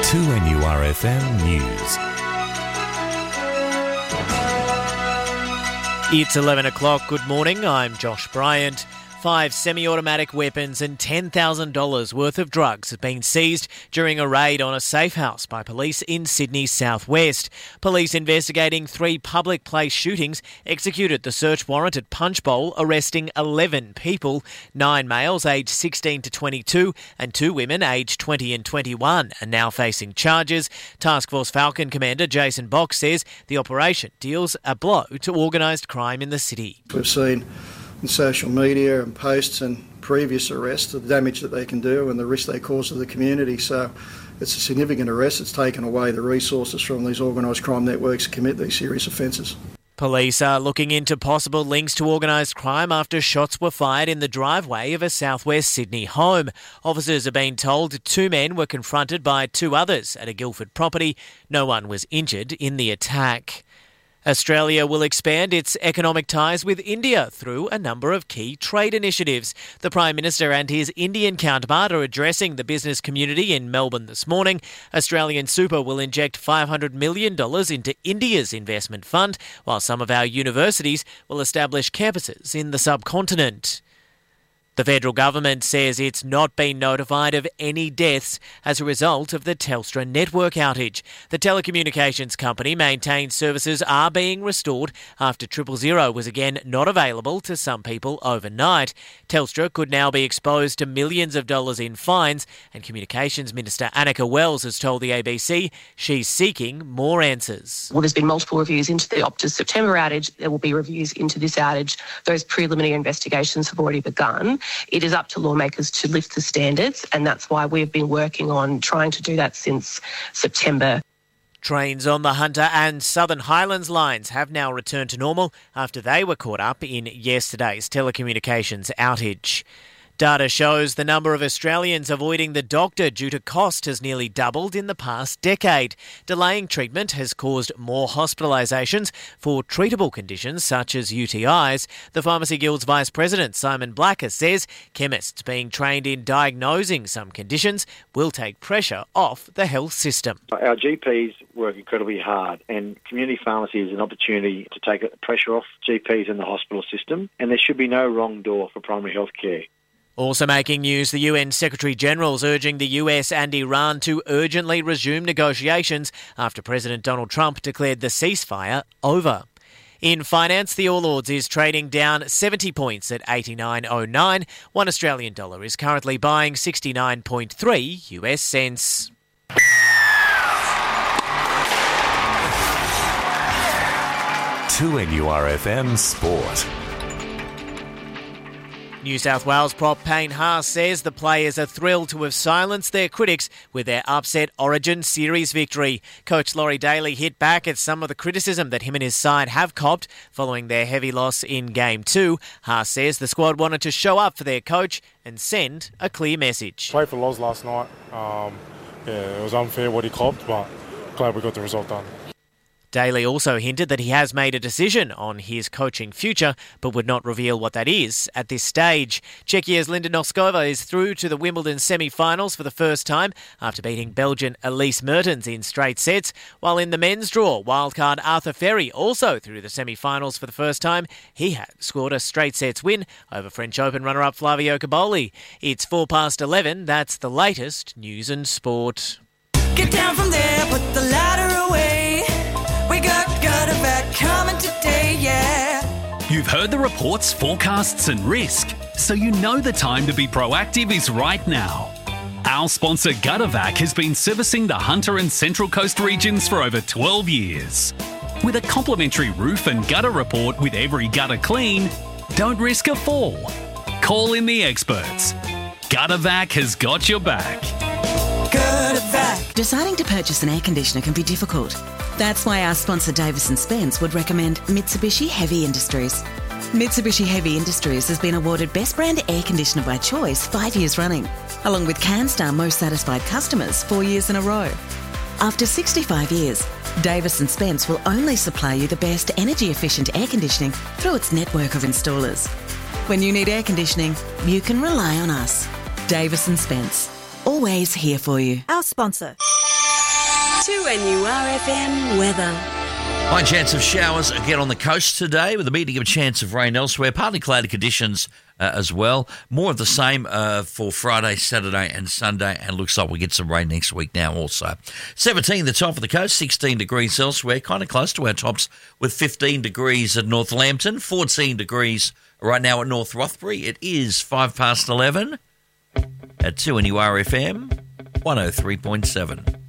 2NURFM News. It's 11 o'clock. Good morning. I'm Josh Bryant. 5 semi-automatic weapons and $10,000 worth of drugs have been seized during a raid on a safe house by police in Sydney's southwest. Police investigating 3 public place shootings executed the search warrant at Punchbowl, arresting 11 people. 9 males aged 16 to 22 and 2 women aged 20 and 21 are now facing charges. Task Force Falcon Commander Jason Box says the operation deals a blow to organised crime in the city. We've seen in social media and posts and previous arrests the damage that they can do and the risk they cause to the community. So it's a significant arrest. It's taken away the resources from these organised crime networks to commit these serious offences. Police are looking into possible links to organised crime after shots were fired in the driveway of a southwest Sydney home. Officers have been told 2 men were confronted by 2 others at a Guildford property. No one was injured in the attack. Australia will expand its economic ties with India through a number of key trade initiatives. The Prime Minister and his Indian counterpart are addressing the business community in Melbourne this morning. Australian Super will inject $500 million into India's investment fund, while some of our universities will establish campuses in the subcontinent. The federal government says it's not been notified of any deaths as a result of the Telstra network outage. The telecommunications company maintains services are being restored after 000 was again not available to some people overnight. Telstra could now be exposed to millions of dollars in fines, and Communications Minister Annika Wells has told the ABC she's seeking more answers. Well, there's been multiple reviews into the Optus September outage. There will be reviews into this outage. Those preliminary investigations have already begun. It is up to lawmakers to lift the standards, and that's why we've been working on trying to do that since September. Trains on the Hunter and Southern Highlands lines have now returned to normal after they were caught up in yesterday's telecommunications outage. Data shows the number of Australians avoiding the doctor due to cost has nearly doubled in the past decade. Delaying treatment has caused more hospitalisations for treatable conditions such as UTIs. The Pharmacy Guild's Vice President, Simon Blacker, says chemists being trained in diagnosing some conditions will take pressure off the health system. Our GPs work incredibly hard, and community pharmacy is an opportunity to take pressure off GPs in the hospital system, and there should be no wrong door for primary health care. Also making news, the UN Secretary-General is urging the US and Iran to urgently resume negotiations after President Donald Trump declared the ceasefire over. In finance, the All Ords is trading down 70 points at 89.09. $1 Australian dollar is currently buying 69.3 US cents. To NURFM Sport. New South Wales prop Payne Haas says the players are thrilled to have silenced their critics with their upset Origin Series victory. Coach Laurie Daly hit back at some of the criticism that him and his side have copped following their heavy loss in Game 2. Haas says the squad wanted to show up for their coach and send a clear message. Played for Loz last night. It was unfair what he copped, but glad we got the result done. Daly also hinted that he has made a decision on his coaching future, but would not reveal what that is at this stage. Czechia's Linda Noskova is through to the Wimbledon semi-finals for the first time after beating Belgian Elise Mertens in straight sets, while in the men's draw, wildcard Arthur Ferry also through the semi-finals for the first time. He had scored a straight sets win over French Open runner-up Flavio Caboli. It's 11:04. That's the latest news and sport. Get down from there, put the ladder away. We got Gutterback coming today, yeah. You've heard the reports, forecasts and risk, so you know the time to be proactive is right now. Our sponsor Guttervac has been servicing the Hunter and Central Coast regions for over 12 years. With a complimentary roof and gutter report with every gutter clean, don't risk a fall. Call in the experts. Guttervac has got your back. Guttervac. Deciding to purchase an air conditioner can be difficult. That's why our sponsor Davison Spence would recommend Mitsubishi Heavy Industries. Mitsubishi Heavy Industries has been awarded Best Brand Air Conditioner by Choice 5 years running, along with CanStar Most Satisfied Customers 4 years in a row. After 65 years, Davison Spence will only supply you the best energy-efficient air conditioning through its network of installers. When you need air conditioning, you can rely on us. Davison Spence, always here for you. Our sponsor. 2NURFM weather. High chance of showers again on the coast today, with a medium chance of rain elsewhere. Partly cloudy conditions as well. More of the same for Friday, Saturday and Sunday, and looks like we'll get some rain next week now also. 17 the top of the coast, 16 degrees elsewhere, kind of close to our tops with 15 degrees at North Lambton, 14 degrees right now at North Rothbury. It is 11:05 at 2NURFM 103.7.